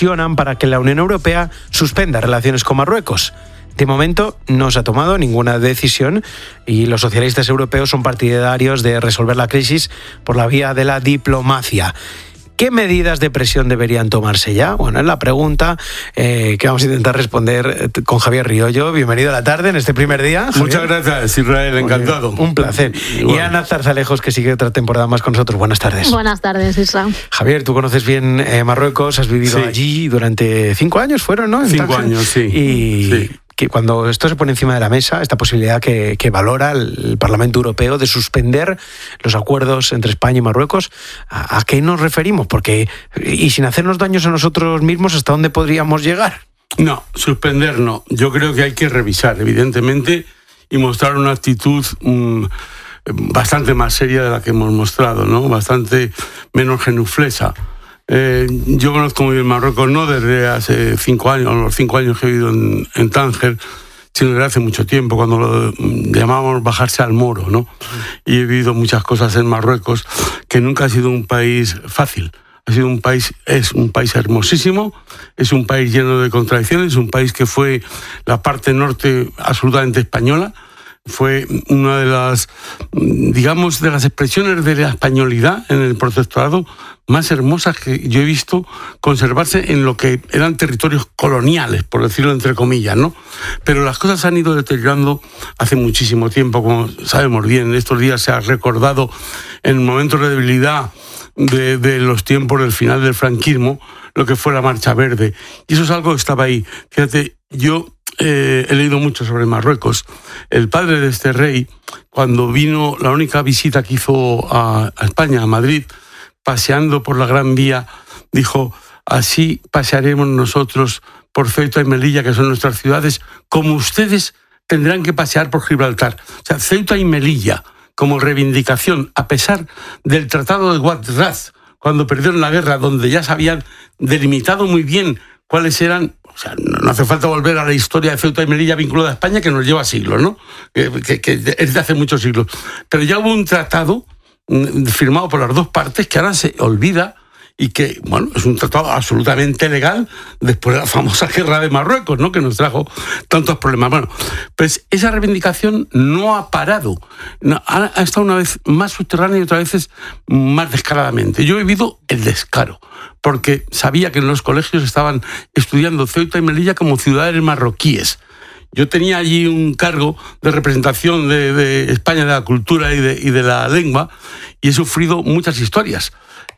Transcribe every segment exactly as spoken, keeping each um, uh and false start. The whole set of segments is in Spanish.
gestionan para que la Unión Europea suspenda relaciones con Marruecos. De momento no se ha tomado ninguna decisión y los socialistas europeos son partidarios de resolver la crisis por la vía de la diplomacia. ¿Qué medidas de presión deberían tomarse ya? Bueno, es la pregunta eh, que vamos a intentar responder con Javier Riollo. Bienvenido a la tarde en este primer día, Javier. Muchas gracias, Israel, encantado. Un placer. Y, y Ana Zarzalejos, que sigue otra temporada más con nosotros. Buenas tardes. Buenas tardes, Israel. Javier, tú conoces bien eh, Marruecos, has vivido sí. allí durante cinco años, fueron, ¿no? En cinco Tánger. años, sí. Y... sí. que cuando esto se pone encima de la mesa, esta posibilidad que, que valora el Parlamento Europeo de suspender los acuerdos entre España y Marruecos, ¿a, a qué nos referimos? Porque, y sin hacernos daños a nosotros mismos, ¿hasta dónde podríamos llegar? No, suspender no. Yo creo que hay que revisar, evidentemente, y mostrar una actitud mmm, bastante más seria de la que hemos mostrado, ¿no? Bastante menos genuflesa. Eh, yo conozco muy bien Marruecos, no desde hace cinco años, los cinco años que he vivido en, en Tánger, sino desde hace mucho tiempo, cuando lo llamábamos bajarse al moro, ¿no? Y he vivido muchas cosas en Marruecos, que nunca ha sido un país fácil. Ha sido un país, es un país hermosísimo, es un país lleno de contradicciones, es un país que fue la parte norte absolutamente española. Fue una de las, digamos, de las expresiones de la españolidad en el protectorado más hermosas que yo he visto conservarse en lo que eran territorios coloniales, por decirlo entre comillas, ¿no? Pero las cosas se han ido deteriorando hace muchísimo tiempo, como sabemos bien. Estos días se ha recordado en momentos de debilidad de, de los tiempos del final del franquismo, lo que fue la Marcha Verde. Y eso es algo que estaba ahí. Fíjate, yo... Eh, he leído mucho sobre Marruecos. El padre de este rey, cuando vino, la única visita que hizo a, a España, a Madrid, paseando por la Gran Vía, dijo: así pasearemos nosotros por Ceuta y Melilla, que son nuestras ciudades, como ustedes tendrán que pasear por Gibraltar. O sea, Ceuta y Melilla, como reivindicación, a pesar del Tratado de Ouaddarat, cuando perdieron la guerra, donde ya se habían delimitado muy bien cuáles eran. O sea, no hace falta volver a la historia de Ceuta y Melilla vinculada a España, que nos lleva siglos, ¿no? Que, que, que es de hace muchos siglos. Pero ya hubo un tratado firmado por las dos partes que ahora se olvida y que, bueno, es un tratado absolutamente legal después de la famosa guerra de Marruecos, ¿no? Que nos trajo tantos problemas. Bueno, pues esa reivindicación no ha parado. No, ha, ha estado una vez más subterránea y otras veces más descaradamente. Yo he vivido el descaro, porque sabía que en los colegios estaban estudiando Ceuta y Melilla como ciudades marroquíes. Yo tenía allí un cargo de representación de, de España, de la cultura y de, y de la lengua, y he sufrido muchas historias,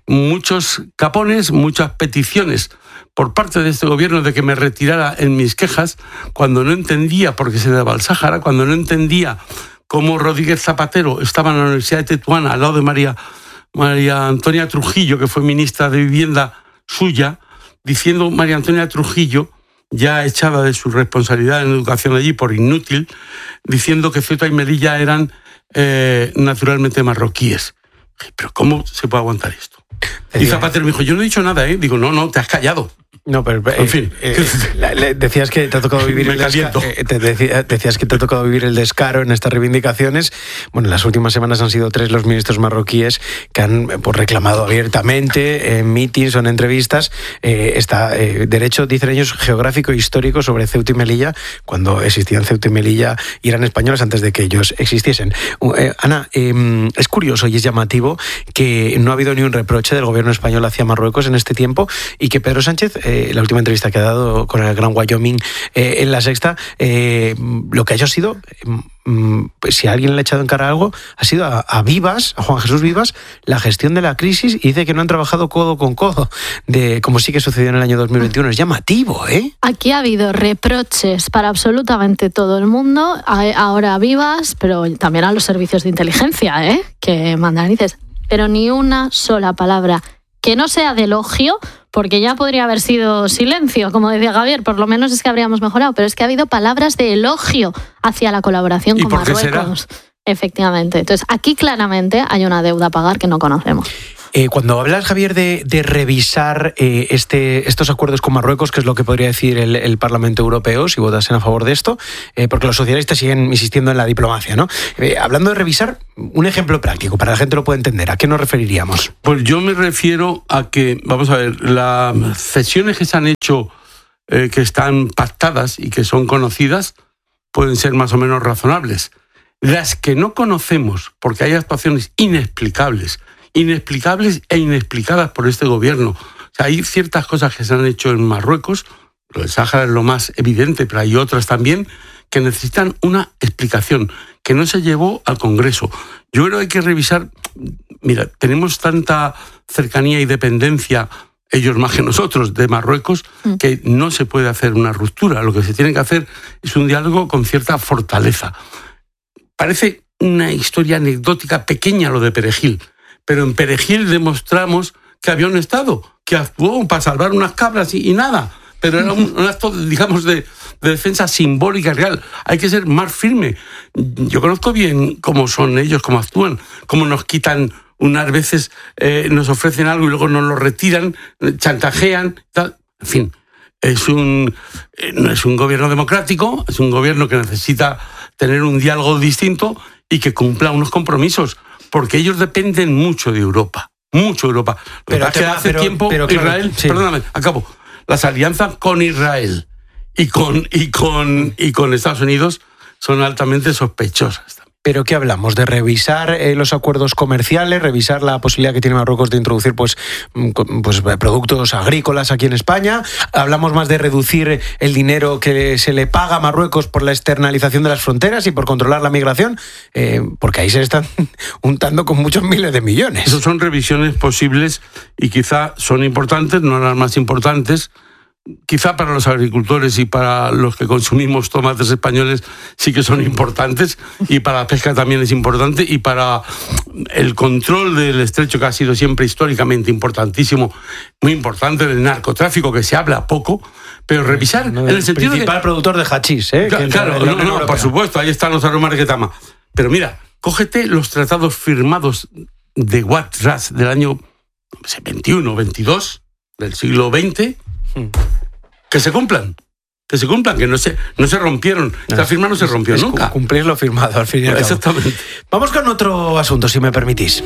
muchos capones, muchas peticiones por parte de este gobierno de que me retirara en mis quejas, cuando no entendía por qué se daba el Sáhara, cuando no entendía cómo Rodríguez Zapatero estaba en la Universidad de Tetuán al lado de María... María Antonia Trujillo, que fue ministra de Vivienda suya, diciendo María Antonia Trujillo, ya echada de su responsabilidad en educación allí por inútil, diciendo que Ceuta y Melilla eran eh, naturalmente marroquíes. Pero ¿cómo se puede aguantar esto? Y Zapatero me dijo: yo no he dicho nada, ¿eh? Digo, no, no, te has callado. No, pero eh, en fin, eh, eh, decías que te ha tocado vivir el descaro, eh, te decía, decías que te ha tocado vivir el descaro en estas reivindicaciones. Bueno, en las últimas semanas han sido tres los ministros marroquíes que han pues, reclamado abiertamente en mítines o en entrevistas eh, está eh, derecho, dicen ellos, geográfico e histórico sobre Ceuta y Melilla, cuando existían Ceuta y Melilla y eran españoles antes de que ellos existiesen. Eh, Ana, eh, es curioso y es llamativo que no ha habido ni un reproche del gobierno español hacia Marruecos en este tiempo y que Pedro Sánchez eh, la última entrevista que ha dado con el Gran Wyoming eh, en La Sexta, eh, lo que ha hecho ha sido, eh, pues, si a alguien le ha echado en cara algo, ha sido a, a Vivas, a Juan Jesús Vivas, la gestión de la crisis, y dice que no han trabajado codo con codo, de como sí que sucedió en el año dos mil veintiuno. Es llamativo, ¿eh? Aquí ha habido reproches para absolutamente todo el mundo, ahora a Vivas, pero también a los servicios de inteligencia, ¿eh? Que mandan, dices, pero ni una sola palabra que no sea de elogio, porque ya podría haber sido silencio, como decía Javier, por lo menos es que habríamos mejorado, pero es que ha habido palabras de elogio hacia la colaboración con Marruecos. Efectivamente. Entonces, aquí claramente hay una deuda a pagar que no conocemos. Eh, cuando hablas, Javier, de, de revisar eh, este, estos acuerdos con Marruecos, ¿qué es lo que podría decir el, el Parlamento Europeo si votasen a favor de esto? Eh, porque los socialistas siguen insistiendo en la diplomacia, ¿no? Eh, hablando de revisar, un ejemplo práctico, para que la gente lo pueda entender, ¿a qué nos referiríamos? Pues yo me refiero a que, vamos a ver, las cesiones que se han hecho, eh, que están pactadas y que son conocidas, pueden ser más o menos razonables. Las que no conocemos, porque hay actuaciones inexplicables, inexplicables e inexplicadas por este gobierno. O sea, hay ciertas cosas que se han hecho en Marruecos, lo del Sáhara es lo más evidente, pero hay otras también que necesitan una explicación, que no se llevó al Congreso. Yo creo que hay que revisar, mira, tenemos tanta cercanía y dependencia, ellos más que nosotros, de Marruecos, que no se puede hacer una ruptura. Lo que se tiene que hacer es un diálogo con cierta fortaleza. Parece una historia anecdótica pequeña lo de Perejil, pero en Perejil demostramos que había un Estado que actuó para salvar unas cabras y, y nada, pero era un, un acto, digamos, de, de defensa simbólica real. Hay que ser más firme. Yo conozco bien cómo son ellos, cómo actúan, cómo nos quitan unas veces, eh, nos ofrecen algo y luego nos lo retiran, chantajean, tal. En fin, es un, eh, no es un gobierno democrático, es un gobierno que necesita tener un diálogo distinto y que cumpla unos compromisos, porque ellos dependen mucho de Europa, mucho de Europa. Pero hace pero, tiempo pero, claro, Israel, sí. perdóname, acabo, las alianzas con Israel y con, y con, y con Estados Unidos son altamente sospechosas. ¿Pero qué hablamos? ¿De revisar eh, los acuerdos comerciales, revisar la posibilidad que tiene Marruecos de introducir pues, pues, productos agrícolas aquí en España? ¿Hablamos más de reducir el dinero que se le paga a Marruecos por la externalización de las fronteras y por controlar la migración? Eh, porque ahí se están untando con muchos miles de millones. Esas son revisiones posibles y quizá son importantes, no las más importantes. Quizá para los agricultores y para los que consumimos tomates españoles sí que son importantes, y para la pesca también es importante, y para el control del estrecho, que ha sido siempre históricamente importantísimo, muy importante, del narcotráfico, que se habla poco, pero revisar no, en el sentido principal de... productor de hachís, ¿eh? Claro, claro no, no, por supuesto, ahí están los aromas de Ketama. Pero mira, cógete los tratados firmados de Ouattara del año no sé, veintiuno, veintidós, del siglo veinte... Que se cumplan, que se cumplan, que no se, no se rompieron. No, la firma no se rompió es nunca. Cumplir lo firmado, al fin y al cabo. Exactamente. Vamos con otro asunto, si me permitís.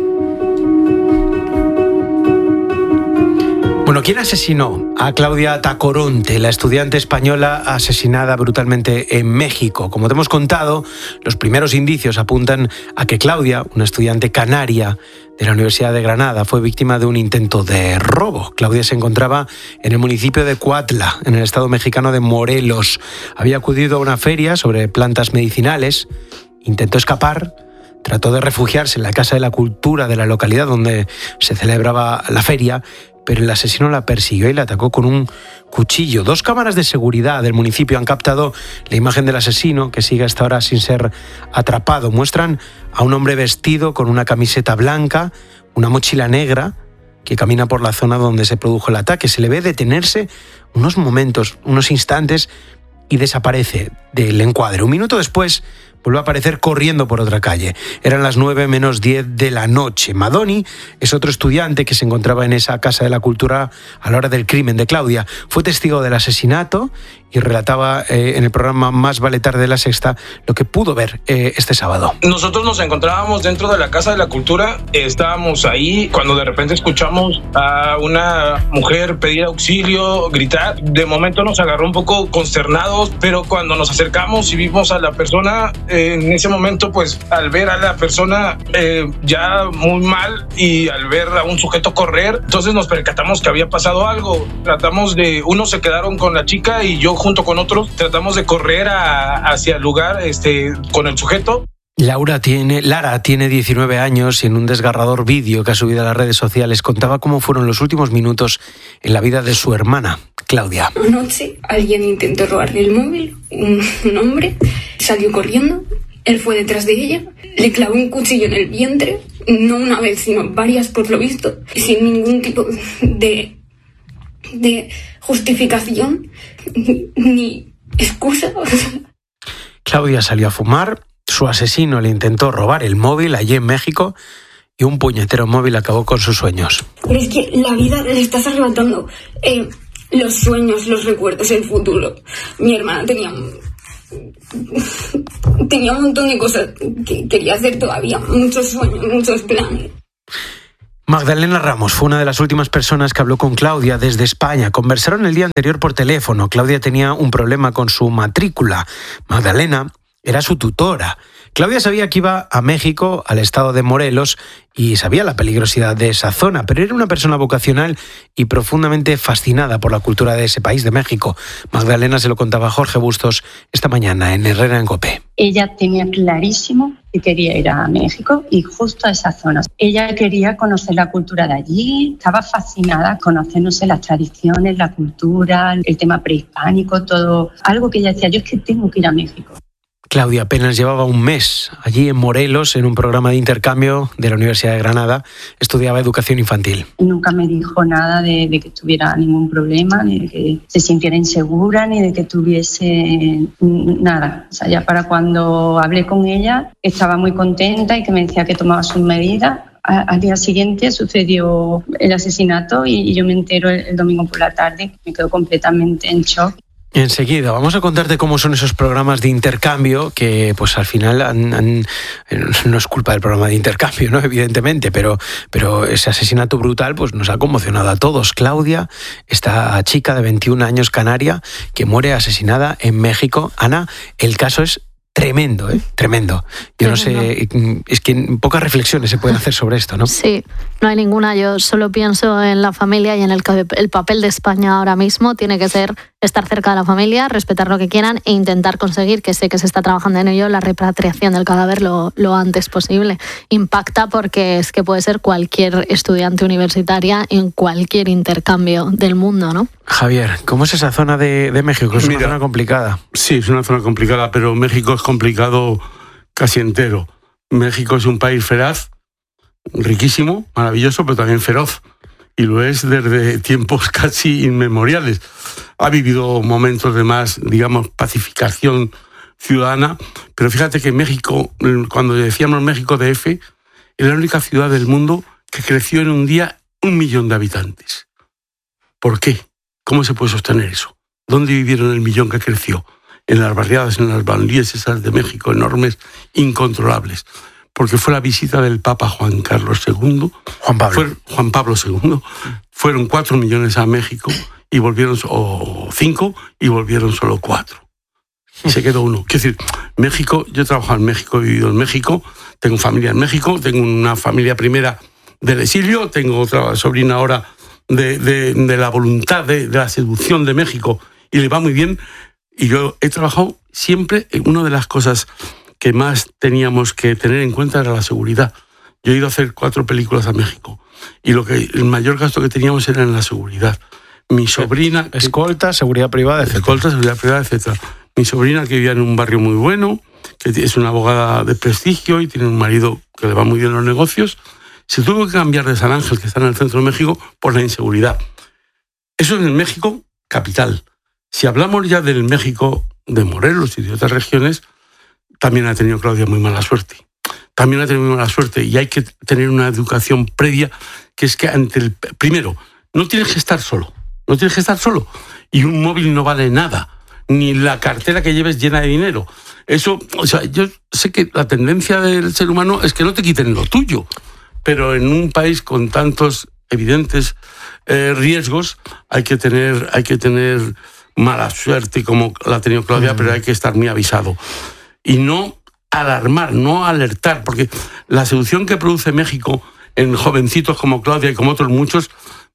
Bueno, ¿quién asesinó a Claudia Tacoronte, la estudiante española asesinada brutalmente en México? Como te hemos contado, los primeros indicios apuntan a que Claudia, una estudiante canaria de la Universidad de Granada, fue víctima de un intento de robo. Claudia se encontraba en el municipio de Cuautla, en el estado mexicano de Morelos. Había acudido a una feria sobre plantas medicinales, intentó escapar, trató de refugiarse en la Casa de la Cultura de la localidad donde se celebraba la feria, pero el asesino la persiguió y la atacó con un cuchillo. Dos cámaras de seguridad del municipio han captado la imagen del asesino, que sigue hasta ahora sin ser atrapado. Muestran a un hombre vestido con una camiseta blanca, una mochila negra, que camina por la zona donde se produjo el ataque. Se le ve detenerse unos momentos, unos instantes, y desaparece del encuadre. Un minuto después vuelve a aparecer corriendo por otra calle. Eran las nueve menos diez de la noche. Madoni es otro estudiante que se encontraba en esa Casa de la Cultura a la hora del crimen de Claudia. Fue testigo del asesinato y relataba eh, en el programa Más vale tarde de La Sexta lo que pudo ver eh, este sábado. Nosotros nos encontrábamos dentro de la Casa de la Cultura, estábamos ahí cuando de repente escuchamos a una mujer pedir auxilio, gritar. De momento nos agarró un poco consternados, pero cuando nos acercamos y vimos a la persona, eh, en ese momento, pues al ver a la persona eh, ya muy mal y al ver a un sujeto correr, entonces nos percatamos que había pasado algo. Tratamos de, unos se quedaron con la chica y yo junto con otros tratamos de correr a, hacia el lugar este, con el sujeto. Laura tiene, Lara tiene diecinueve años y en un desgarrador vídeo que ha subido a las redes sociales contaba cómo fueron los últimos minutos en la vida de su hermana, Claudia. Anoche alguien intentó robarle el móvil, un, un hombre salió corriendo, él fue detrás de ella, le clavó un cuchillo en el vientre, no una vez sino varias por lo visto, sin ningún tipo de, de justificación ni excusa. Claudia salió a fumar. Su asesino le intentó robar el móvil allí en México y un puñetero móvil acabó con sus sueños. Pero es que la vida le estás arrebatando eh, los sueños, los recuerdos, el futuro. Mi hermana tenía tenía un montón de cosas que quería hacer todavía, muchos sueños, muchos planes. Magdalena Ramos fue una de las últimas personas que habló con Claudia desde España. Conversaron el día anterior por teléfono. Claudia tenía un problema con su matrícula. Magdalena era su tutora. Claudia sabía que iba a México, al estado de Morelos, y sabía la peligrosidad de esa zona, pero era una persona vocacional y profundamente fascinada por la cultura de ese país, de México. Magdalena se lo contaba a Jorge Bustos esta mañana en Herrera en COPE. Ella tenía clarísimo que quería ir a México y justo a esas zonas. Ella quería conocer la cultura de allí, estaba fascinada, conociéndose las tradiciones, la cultura, el tema prehispánico, todo. Algo que ella decía, yo es que tengo que ir a México. Claudia apenas llevaba un mes allí en Morelos, en un programa de intercambio de la Universidad de Granada. Estudiaba educación infantil. Nunca me dijo nada de, de que tuviera ningún problema, ni de que se sintiera insegura, ni de que tuviese nada. O sea, ya para cuando hablé con ella, estaba muy contenta y que me decía que tomaba sus medidas. Al día siguiente sucedió el asesinato y yo me entero el, el domingo por la tarde. Me quedo completamente en shock. Enseguida, vamos a contarte cómo son esos programas de intercambio que pues al final han, han, no es culpa del programa de intercambio, ¿no? Evidentemente, pero, pero ese asesinato brutal pues nos ha conmocionado a todos. Claudia, esta chica de veintiún años canaria que muere asesinada en México. Ana, el caso es tremendo, ¿eh? Tremendo. Yo no sé, es que pocas reflexiones se pueden hacer sobre esto, ¿no? Sí, no hay ninguna. Yo solo pienso en la familia y en el, el papel de España ahora mismo. Tiene que ser estar cerca de la familia, respetar lo que quieran e intentar conseguir, que sé que se está trabajando en ello, la repatriación del cadáver lo, lo antes posible. Impacta porque es que puede ser cualquier estudiante universitaria en cualquier intercambio del mundo, ¿no? Javier, ¿cómo es esa zona de, de México? Es Mira, una zona complicada. Sí, es una zona complicada, pero México es complicado casi entero. México es un país feraz, riquísimo, maravilloso, pero también feroz. Y lo es desde tiempos casi inmemoriales. Ha vivido momentos de más, digamos, pacificación ciudadana, pero fíjate que México, cuando decíamos México D F, es la única ciudad del mundo que creció en un día un millón de habitantes. ¿Por qué? ¿Cómo se puede sostener eso? ¿Dónde vivieron el millón que creció? En las barriadas, en las banlieues esas de México, enormes, incontrolables. Porque fue la visita del Papa Juan Carlos segundo. Juan Pablo. Fue, Juan Pablo segundo. Fueron cuatro millones a México y volvieron, o cinco, y volvieron solo cuatro. Y se quedó uno. Quiero decir, México, yo he trabajado en México, he vivido en México, tengo familia en México, tengo una familia primera del exilio, tengo otra sobrina ahora de, de, de la voluntad, de, de la seducción de México, y le va muy bien. Y yo he trabajado siempre en una de las cosas que más teníamos que tener en cuenta era la seguridad. Yo he ido a hacer cuatro películas a México y lo que el mayor gasto que teníamos era en la seguridad. Mi sobrina... Escolta, seguridad privada, etcétera. Escolta, seguridad privada, etcétera. Mi sobrina, que vivía en un barrio muy bueno, que es una abogada de prestigio y tiene un marido que le va muy bien en los negocios, se tuvo que cambiar de San Ángel, que está en el centro de México, por la inseguridad. Eso es en México capital. Si hablamos ya del México de Morelos y de otras regiones, también ha tenido Claudia muy mala suerte. También ha tenido muy mala suerte y hay que tener una educación previa, que es que ante el... Primero, no tienes que estar solo, no tienes que estar solo. Y un móvil no vale nada, ni la cartera que lleves llena de dinero. Eso, o sea, yo sé que la tendencia del ser humano es que no te quiten lo tuyo, pero en un país con tantos evidentes eh, riesgos hay que tener, hay que tener mala suerte como la ha tenido Claudia, mm. pero hay que estar muy avisado. Y no alarmar, no alertar, porque la seducción que produce México en jovencitos como Claudia y como otros muchos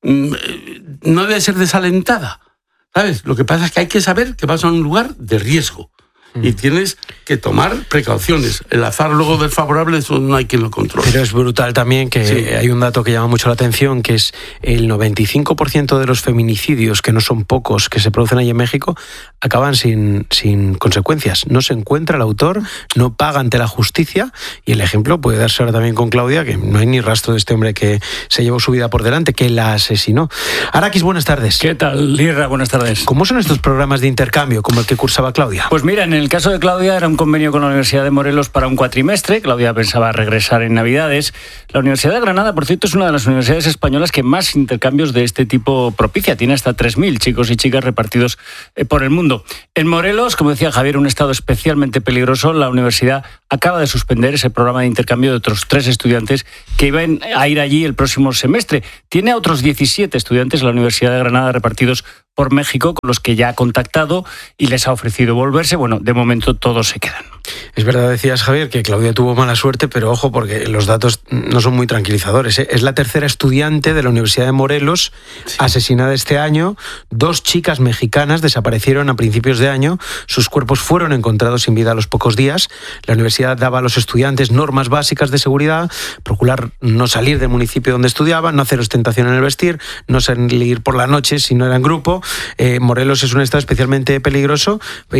no debe ser desalentada, ¿sabes? Lo que pasa es que hay que saber que vas a un lugar de riesgo y tienes que tomar precauciones. El azar luego desfavorable, eso no hay quien lo controle. Pero es brutal también que sí. Hay un dato que llama mucho la atención, que es el noventa y cinco por ciento de los feminicidios, que no son pocos, que se producen ahí en México, acaban sin, sin consecuencias. No se encuentra el autor, no paga ante la justicia, y el ejemplo puede darse ahora también con Claudia, que no hay ni rastro de este hombre que se llevó su vida por delante, que la asesinó. Araquis, buenas tardes. ¿Qué tal, Lirra? Buenas tardes. ¿Cómo son estos programas de intercambio como el que cursaba Claudia? Pues mira, en el caso de Claudia era un convenio con la Universidad de Morelos para un cuatrimestre. Claudia pensaba regresar en Navidades. La Universidad de Granada, por cierto, es una de las universidades españolas que más intercambios de este tipo propicia. Tiene hasta tres mil chicos y chicas repartidos por el mundo. En Morelos, como decía Javier, un estado especialmente peligroso, la universidad acaba de suspender ese programa de intercambio de otros tres estudiantes que iban a ir allí el próximo semestre. Tiene a otros diecisiete estudiantes la Universidad de Granada repartidos por México, con los que ya ha contactado y les ha ofrecido volverse. Bueno, de momento todos se quedan. Es verdad, decías, Javier, que Claudia tuvo mala suerte, pero ojo, porque los datos no son muy tranquilizadores, ¿eh? Es la tercera estudiante de la Universidad de Morelos sí. asesinada este año. Dos chicas mexicanas desaparecieron a principios de año. Sus cuerpos fueron encontrados sin vida a los pocos días. La universidad daba a los estudiantes normas básicas de seguridad: procurar no salir del municipio donde estudiaban, no hacer ostentación en el vestir, no salir por la noche si no era en grupo. Eh, Morelos es un estado especialmente peligroso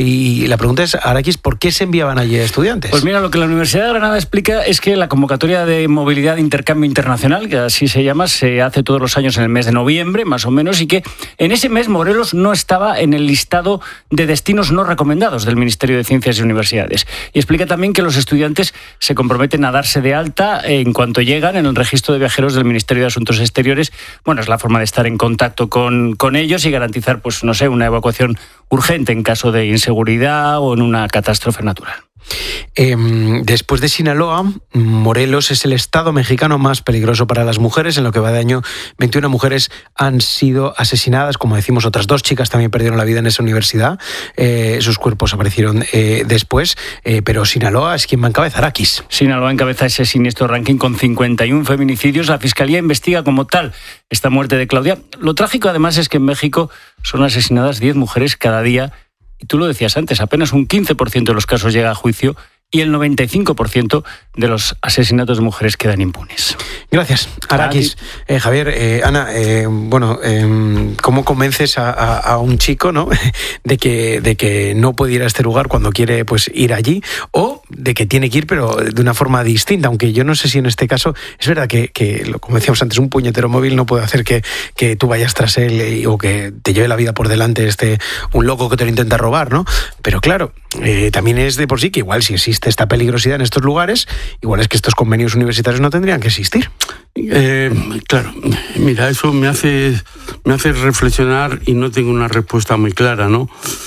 y la pregunta es, Araquis, ¿por qué se enviaban allí estudiantes? Pues mira, lo que la Universidad de Granada explica es que la convocatoria de movilidad de intercambio internacional, que así se llama, se hace todos los años en el mes de noviembre, más o menos, y que en ese mes Morelos no estaba en el listado de destinos no recomendados del Ministerio de Ciencias y Universidades. Y explica también que los estudiantes se comprometen a darse de alta en cuanto llegan en el registro de viajeros del Ministerio de Asuntos Exteriores. Bueno, es la forma de estar en contacto con, con ellos y garantizar, pues no sé, una evacuación urgente en caso de inseguridad o en una catástrofe natural. Eh, después de Sinaloa, Morelos es el estado mexicano más peligroso para las mujeres. En lo que va de año, veintiuna mujeres han sido asesinadas. Como decimos, otras dos chicas también perdieron la vida en esa universidad. Eh, sus cuerpos aparecieron eh, después. Eh, pero Sinaloa es quien va en cabeza, Araquis. Sinaloa encabeza ese siniestro ranking con cincuenta y uno feminicidios. La Fiscalía investiga como tal esta muerte de Claudia. Lo trágico, además, es que en México son asesinadas diez mujeres cada día. Y tú lo decías antes, apenas un quince por ciento de los casos llega a juicio y el noventa y cinco por ciento de los asesinatos de mujeres quedan impunes. Gracias, Araquis. Eh, Javier, eh, Ana, eh, bueno, eh, ¿cómo convences a, a, a un chico, ¿no?, de que, de que no puede ir a este lugar cuando quiere, pues, ir allí, o de que tiene que ir pero de una forma distinta? Aunque yo no sé si en este caso es verdad que, que como decíamos antes, un puñetero móvil no puede hacer que, que tú vayas tras él o que te lleve la vida por delante este un loco que te lo intenta robar, ¿no? Pero claro, eh, también es de por sí que igual si existe esta peligrosidad en estos lugares, igual es que estos convenios universitarios no tendrían que existir. Eh, claro, mira, eso me hace, me hace reflexionar y no tengo una respuesta muy clara, ¿no?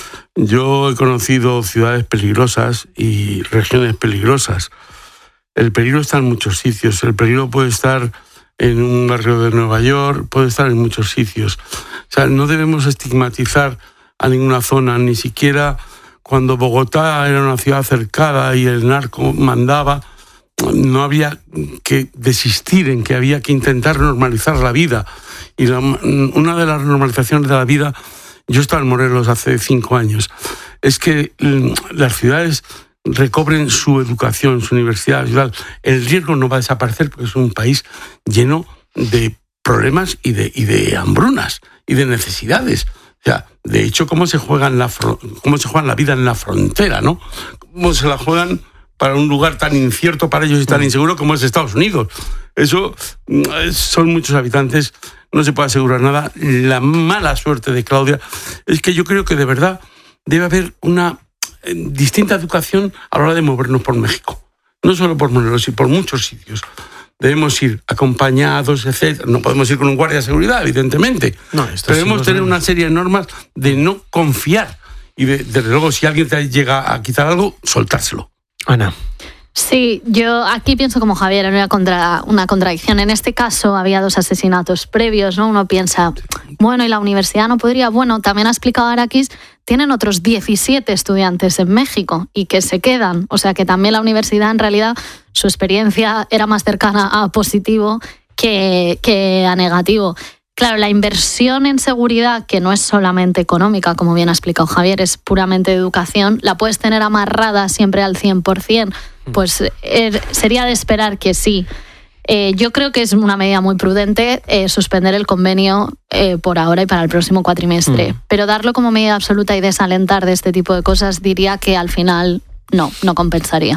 Yo he conocido ciudades peligrosas y regiones peligrosas. El peligro está en muchos sitios. El peligro puede estar en un barrio de Nueva York, puede estar en muchos sitios. O sea, no debemos estigmatizar a ninguna zona, ni siquiera cuando Bogotá era una ciudad cercada y el narco mandaba, no había que desistir en que había que intentar normalizar la vida. Y la, una de las normalizaciones de la vida, yo estaba en Morelos hace cinco años, es que las ciudades recobren su educación, su universidad, el riesgo no va a desaparecer porque es un país lleno de problemas y de, y de hambrunas y de necesidades. O sea, de hecho, ¿cómo se juegan la, cómo se juegan la vida en la frontera, ¿no? ¿Cómo se la juegan para un lugar tan incierto para ellos y tan inseguro como es Estados Unidos? Eso, son muchos habitantes, no se puede asegurar nada. La mala suerte de Claudia es que yo creo que de verdad debe haber una distinta educación a la hora de movernos por México. No solo por Morelos, sino por muchos sitios. Debemos ir acompañados, etcétera. No podemos ir con un guardia de seguridad, evidentemente. No, pero debemos tener una serie de normas de no confiar. Y de, desde luego, si alguien te llega a quitar algo, soltárselo. Ana. Sí, yo aquí pienso como Javier, en una, contra, una contradicción. En este caso había dos asesinatos previos, ¿no? Uno piensa, bueno, ¿y la universidad no podría? Bueno, también ha explicado Araquis, tienen otros diecisiete estudiantes en México y que se quedan. O sea que también la universidad, en realidad, su experiencia era más cercana a positivo que, que a negativo. Claro, la inversión en seguridad, que no es solamente económica, como bien ha explicado Javier, es puramente de educación, la puedes tener amarrada siempre al cien por ciento, pues eh, sería de esperar que sí. Eh, yo creo que es una medida muy prudente eh, suspender el convenio eh, por ahora y para el próximo cuatrimestre, mm. pero darlo como medida absoluta y desalentar de este tipo de cosas, diría que al final no, no compensaría.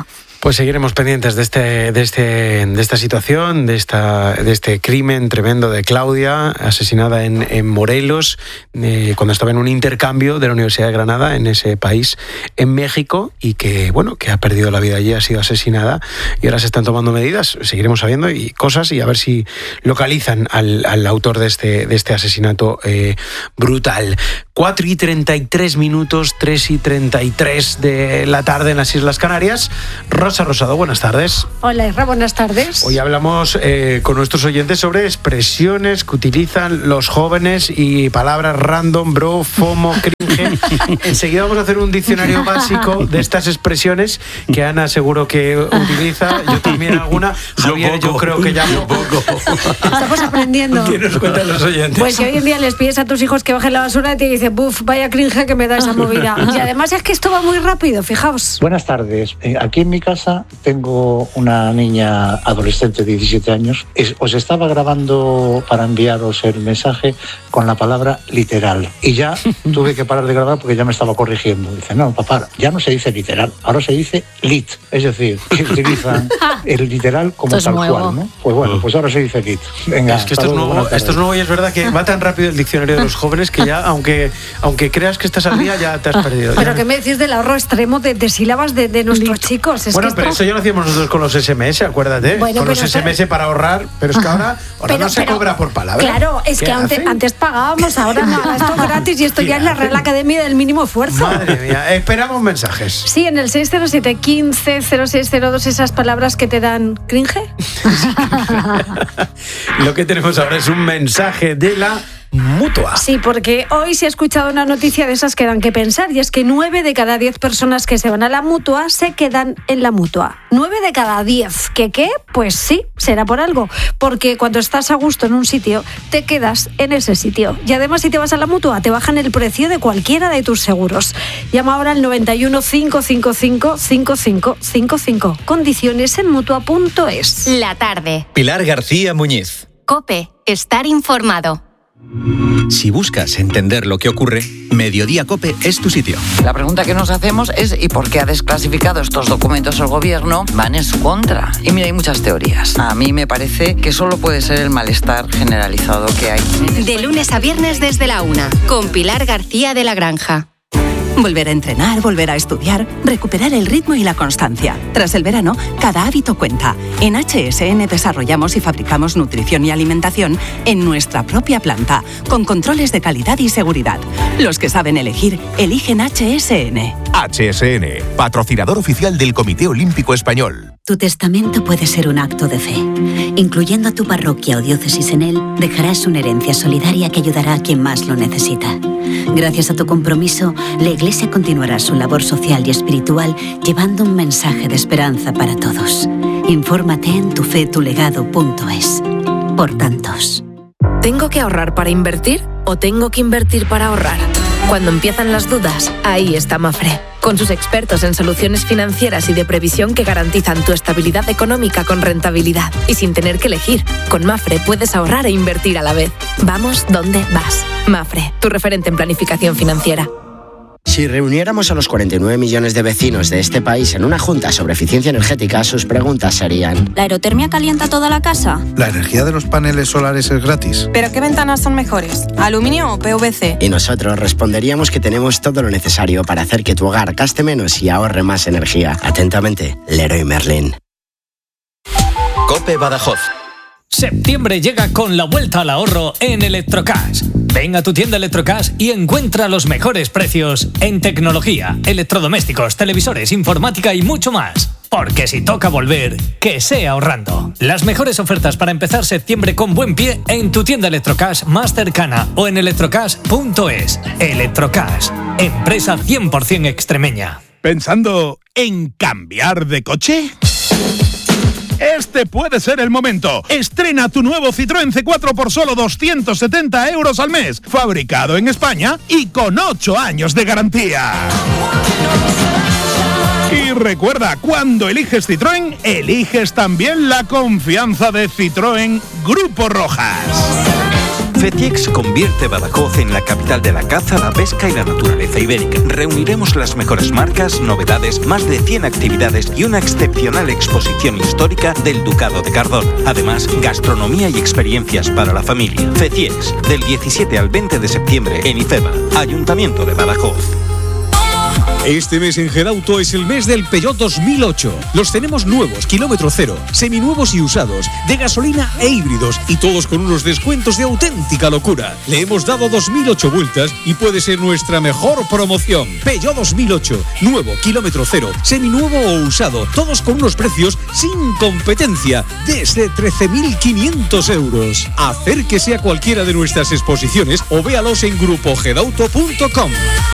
Pues seguiremos pendientes de este, de este, de esta situación, de esta, de este crimen tremendo de Claudia, asesinada en, en Morelos, eh, cuando estaba en un intercambio de la Universidad de Granada en ese país, en México, y que bueno, que ha perdido la vida allí, ha sido asesinada, y ahora se están tomando medidas. Seguiremos sabiendo y cosas y a ver si localizan al, al autor de este, de este asesinato eh, brutal. cuatro y treinta y tres minutos, tres y treinta y tres de la tarde en las Islas Canarias. Rosa Rosado, buenas tardes. Hola, Isra, buenas tardes. Hoy hablamos eh, con nuestros oyentes sobre expresiones que utilizan los jóvenes y palabras random, bro, fomo, cringe. Enseguida vamos a hacer un diccionario básico de estas expresiones que Ana seguro que utiliza, yo también alguna. Javier, yo, yo creo que ya yo poco. Estamos aprendiendo. ¿Qué nos cuentan los oyentes? Pues que hoy en día les pides a tus hijos que bajen la basura y te dicen, buf, vaya cringe que me da esa movida. Y además es que esto va muy rápido, fijaos. Buenas tardes. Aquí en mi casa tengo una niña adolescente de diecisiete años. Os estaba grabando para enviaros el mensaje con la palabra literal. Y ya tuve que parar de grabar porque ya me estaba corrigiendo. Dice, no, papá, ya no se dice literal, ahora se dice lit. Es decir, que utilizan el literal como tal cual, ¿no? Pues bueno, pues ahora se dice lit. Venga, es que esto es, nuevo, esto es nuevo y es verdad que va tan rápido el diccionario de los jóvenes que ya, aunque, aunque creas que estás al día, ya te has perdido. Pero ¿qué me decís del ahorro extremo de, de sílabas de, de nuestros chicos? Es bueno, que pero esto... eso ya lo hacíamos nosotros con los S M S, acuérdate. Bueno, con los S M S pero... para ahorrar, pero es que ahora, ahora pero, no se pero, cobra por palabra. Claro, es que antes, antes pagábamos, ahora no, esto es gratis y esto ya es la Real Academia del Mínimo Esfuerzo. Madre mía, esperamos mensajes. Sí, en el seis cero siete, quince, cero seis cero dos, esas palabras que te dan cringe. Lo que tenemos ahora es un mensaje de la Mutua. Sí, porque hoy se ha escuchado una noticia de esas que dan que pensar, y es que nueve de cada diez personas que se van a la Mutua se quedan en la Mutua. Nueve de cada diez. ¿Qué qué? Pues sí, será por algo. Porque cuando estás a gusto en un sitio, te quedas en ese sitio. Y además, si te vas a la Mutua, te bajan el precio de cualquiera de tus seguros. Llama ahora al noventa y uno, cinco cinco cinco, cinco cinco cinco cinco. Condiciones en mutua punto es. La tarde. Pilar García Muñiz. COPE. Estar informado. Si buscas entender lo que ocurre, Mediodía COPE es tu sitio. La pregunta que nos hacemos es ¿y por qué ha desclasificado estos documentos el gobierno? Van en su contra. Y mira, hay muchas teorías. A mí me parece que solo puede ser el malestar generalizado que hay. De lunes a viernes desde la una, con Pilar García de la Granja. Volver a entrenar, volver a estudiar, recuperar el ritmo y la constancia. Tras el verano, cada hábito cuenta. En H S N desarrollamos y fabricamos nutrición y alimentación en nuestra propia planta, con controles de calidad y seguridad. Los que saben elegir, eligen H S N. H S N, patrocinador oficial del Comité Olímpico Español. Tu testamento puede ser un acto de fe. Incluyendo a tu parroquia o diócesis en él, dejarás una herencia solidaria que ayudará a quien más lo necesita. Gracias a tu compromiso, la Iglesia continuará su labor social y espiritual llevando un mensaje de esperanza para todos. Infórmate en tu fe tu legado punto es. Por tantos. ¿Tengo que ahorrar para invertir o tengo que invertir para ahorrar? Cuando empiezan las dudas, ahí está Mafre, con sus expertos en soluciones financieras y de previsión que garantizan tu estabilidad económica con rentabilidad y sin tener que elegir. Con Mafre puedes ahorrar e invertir a la vez. Vamos donde vas. Mafre, tu referente en planificación financiera. Si reuniéramos a los cuarenta y nueve millones de vecinos de este país en una junta sobre eficiencia energética, sus preguntas serían: ¿la aerotermia calienta toda la casa? ¿La energía de los paneles solares es gratis? ¿Pero qué ventanas son mejores? ¿Aluminio o P V C? Y nosotros responderíamos que tenemos todo lo necesario para hacer que tu hogar gaste menos y ahorre más energía. Atentamente, Leroy Merlin. COPE Badajoz. Septiembre llega con la vuelta al ahorro en Electrocash. Ven a tu tienda Electrocash y encuentra los mejores precios en tecnología, electrodomésticos, televisores, informática y mucho más. Porque si toca volver, que sea ahorrando. Las mejores ofertas para empezar septiembre con buen pie en tu tienda Electrocash más cercana o en electrocash punto es. Electrocash, empresa cien por ciento extremeña. ¿Pensando en cambiar de coche? Este puede ser el momento. Estrena tu nuevo Citroën C cuatro por solo doscientos setenta euros al mes. Fabricado en España y con ocho años de garantía. Y recuerda, cuando eliges Citroën, eliges también la confianza de Citroën Grupo Rojas. FECIEX convierte Badajoz en la capital de la caza, la pesca y la naturaleza ibérica. Reuniremos las mejores marcas, novedades, más de cien actividades y una excepcional exposición histórica del Ducado de Cardona. Además, gastronomía y experiencias para la familia. FECIEX, del diecisiete al veinte de septiembre en IFEMA, Ayuntamiento de Badajoz. Este mes en Gedauto es el mes del Peugeot dos mil ocho. Los tenemos nuevos, kilómetro cero, seminuevos y usados, de gasolina e híbridos, y todos con unos descuentos de auténtica locura. Le hemos dado dos mil ocho vueltas y puede ser nuestra mejor promoción. Peugeot dos mil ocho, nuevo, kilómetro cero, seminuevo o usado, todos con unos precios sin competencia, desde trece mil quinientos euros. Acérquese a cualquiera de nuestras exposiciones o véalos en grupo gedauto punto com.